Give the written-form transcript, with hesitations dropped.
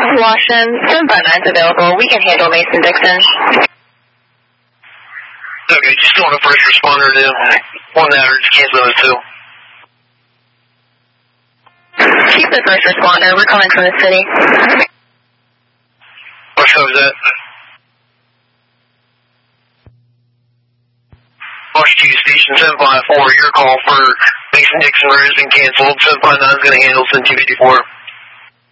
Washington, 759's available. We can handle Mason-Dixon. Okay, just doing a first responder to one hour, just cancel those two. Keep the first responder. We're calling from the city. What show is that? Washington Station 754, your call for Mason-Dixon has been canceled. 759 is going to handle 254.